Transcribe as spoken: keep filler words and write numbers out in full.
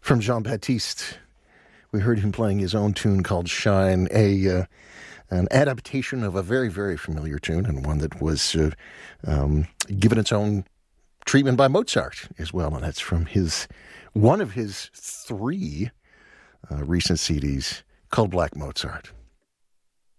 from Jean-Baptiste. We heard him playing his own tune called Shine, a uh, an adaptation of a very, very familiar tune, and one that was uh, um, given its own treatment by Mozart as well, and that's from his one of his three uh, recent C Ds called Black Mozart.